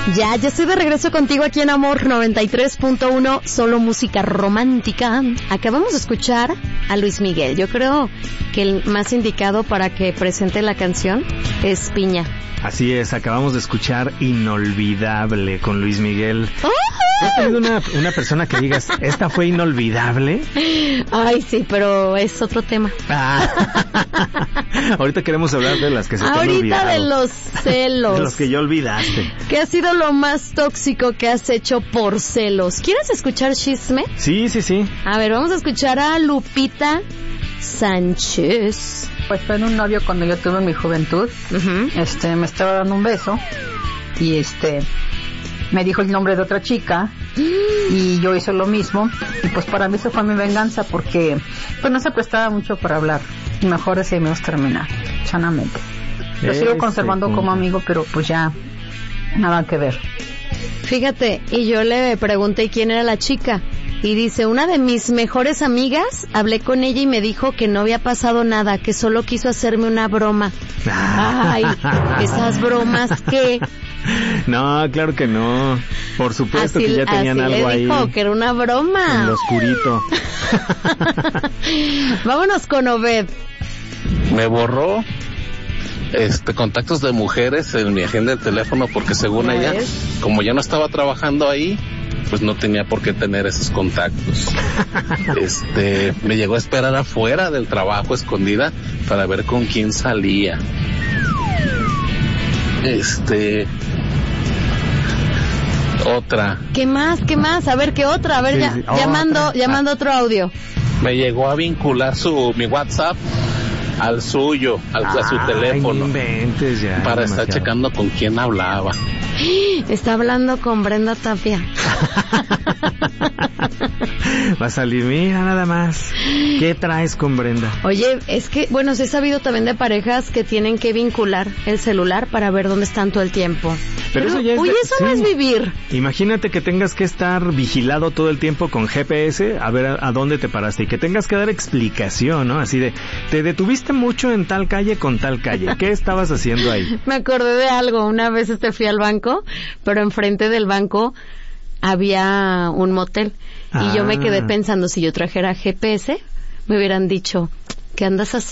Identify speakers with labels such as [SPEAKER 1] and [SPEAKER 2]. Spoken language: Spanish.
[SPEAKER 1] Ya estoy de regreso contigo aquí en Amor 93.1, solo música romántica. Acabamos de escuchar a Luis Miguel. Yo creo que el más indicado para que presente la canción es Piña.
[SPEAKER 2] Así es, acabamos de escuchar Inolvidable con Luis Miguel. ¿Has tenido una persona que digas, esta fue inolvidable?
[SPEAKER 1] Ay, sí, pero es otro tema.
[SPEAKER 2] Ahorita queremos hablar de las que se te han olvidado.
[SPEAKER 1] Ahorita de los celos.
[SPEAKER 2] De los que ya olvidaste.
[SPEAKER 1] ¿Qué ha sido lo más tóxico que has hecho por celos? ¿Quieres escuchar chisme?
[SPEAKER 2] Sí.
[SPEAKER 1] A ver, vamos a escuchar a Lupita Sánchez.
[SPEAKER 3] Pues fue en un novio cuando yo tuve mi juventud.
[SPEAKER 1] Uh-huh.
[SPEAKER 3] Me estaba dando un beso y me dijo el nombre de otra chica y yo hice lo mismo, y pues para mí eso fue mi venganza, porque pues no se prestaba mucho para hablar y mejor decidimos terminar sanamente. Lo sigo conservando como amigo, pero pues ya nada que ver.
[SPEAKER 1] Fíjate, y yo le pregunté quién era la chica y dice, una de mis mejores amigas, hablé con ella y me dijo que no había pasado nada, que solo quiso hacerme una broma. Ay, esas bromas que...
[SPEAKER 2] No, claro que no. Por supuesto que ya tenían algo ahí.
[SPEAKER 1] Dijo que era una broma.
[SPEAKER 2] En lo oscurito.
[SPEAKER 1] Vámonos con Obed.
[SPEAKER 4] Me borró contactos de mujeres en mi agenda de teléfono porque según ella, como ya no estaba trabajando ahí, pues no tenía por qué tener esos contactos. Me llegó a esperar afuera del trabajo escondida para ver con quién salía. Otra.
[SPEAKER 1] ¿Qué más? A ver, ¿qué otra? A ver, sí, llamando otro audio.
[SPEAKER 4] Me llegó a vincular mi WhatsApp al suyo, a su teléfono.
[SPEAKER 2] No inventes ya,
[SPEAKER 4] para estar checando con quién hablaba.
[SPEAKER 1] Está hablando con Brenda Tapia.
[SPEAKER 2] Va a salir, mira nada más. ¿Qué traes con Brenda?
[SPEAKER 1] Oye, es que, bueno, se ha sabido también de parejas que tienen que vincular el celular para ver dónde están todo el tiempo.
[SPEAKER 2] Pero eso ya es...
[SPEAKER 1] Oye, eso no es vivir.
[SPEAKER 2] Imagínate que tengas que estar vigilado todo el tiempo con GPS a ver a dónde te paraste y que tengas que dar explicación, ¿no? Así de, te detuviste mucho en tal calle con tal calle. ¿Qué estabas haciendo ahí?
[SPEAKER 1] Me acordé de algo. Una vez fui al banco, pero enfrente del banco había un motel. Y yo me quedé pensando, si yo trajera GPS, me hubieran dicho, ¿qué andas haciendo?